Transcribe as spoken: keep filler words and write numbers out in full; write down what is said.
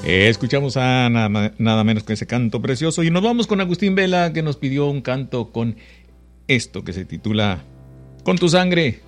Eh, escuchamos a nada, nada menos que ese canto precioso y nos vamos con Agustín Vela, que nos pidió un canto con esto que se titula Con tu sangre.